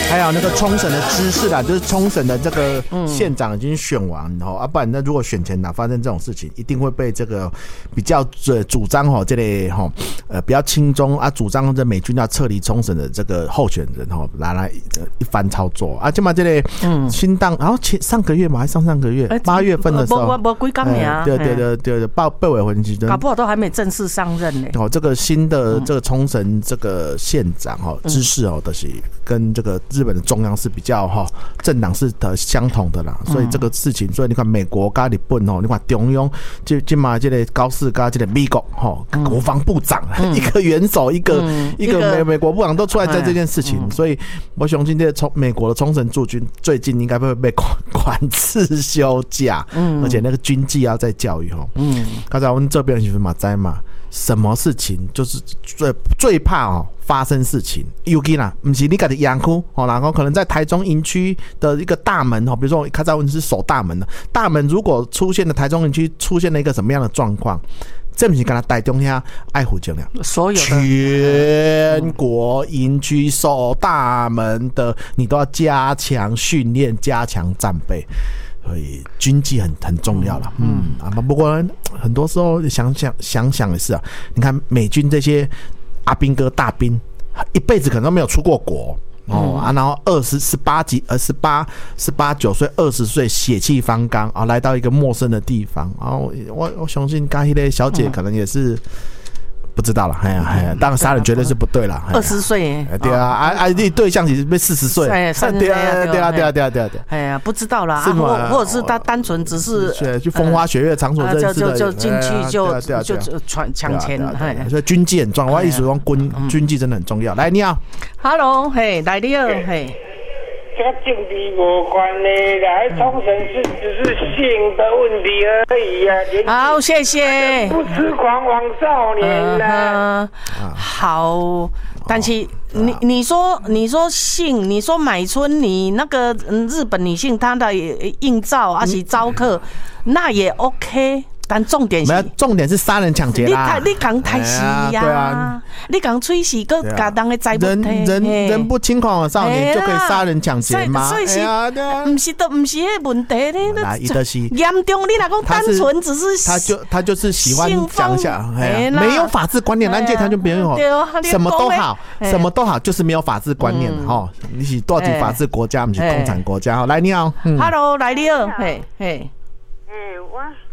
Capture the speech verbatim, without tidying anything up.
还有那个冲绳的知识啦，就是冲绳的这个县长已经选完，然后啊，不然那如果选前哪发生这种事情，一定会被这个比较主张哈这类哈呃比较亲中啊，主张这美军要撤离冲绳的这个候选人哈拿来一番操作啊，就嘛这类新当，然后前上个月嘛还上上个月八月份的时候， 我我几天呀， 对对对对对，报被委婚期搞不好都还没正式上任呢。 哦，这个新的这个冲绳这个县长哈知识哦，都是跟这个日本的中央是比较哈政党是的相同的啦，所以这个事情，所以你看美国跟日本哦，你看中央就今嘛这个高市跟这个美国哈国防部长、嗯、一个元首，一个、嗯、一个美美国部长都出来在这件事情，嗯、所以我相信这冲美国的冲绳驻军最近应该会被管制休假，嗯，而且那个军纪要再教育哈，嗯，刚才我们这边就是马仔嘛。什么事情就是最最怕哦发生事情，尤其啦，不是你家的养窟哦，然后可能在台中营区的一个大门哦，比如说看在问是守大门的，大门如果出现了台中营区出现了一个什么样的状况，这不是跟他带动下爱护尽量， 所有的全国营区守大门的，你都要加强训练，加强战备。所以军纪很很重要了，嗯啊，不过很多时候想想想想也是啊，你看美军这些阿兵哥大兵，一辈子可能都没有出过国哦、嗯、啊，然后二十十八几呃十八十八九岁二十岁血气方刚啊，来到一个陌生的地方，然后我我相信刚才那小姐可能也是。不知道了，哎呀哎呀，当然杀人绝对是不对了。 二十岁， 对啊，啊啊，你对象其实被四十岁， 对啊对啊对啊对啊对啊对啊， 哎呀，不知道啦，或或者是他单纯只是去风花雪月场所认识的， 就就进去就就就抢抢钱， 所以军纪很重要。我意思说军军纪真的很重要。来，你好 ，Hello， 嘿，来你好，嘿。 这个政治无关的，来冲绳是只是性的问题而已啊。 好，谢谢。 不痴狂妄少年啦、 呃。好，但是你你说你说性，你说买春，你那个日本女性她的映照还是招客，那也 OK。但重点是， 重点是杀人抢劫啦！ 你你讲太死呀！对啊，你讲吹死个家当的财物人人人不轻狂的少年就可以杀人抢劫吗？ 所以是，不是都不是那问题呢？ 那伊就是严重，你若讲单纯只是他就他就是喜欢讲一下，没有法治观念，咱这他就没有什么都好，什么都好，就是没有法治观念哈。你是多少法治国家，不是共产国家？来，你好 ，Hello， 来你好，嘿嘿， 哎我。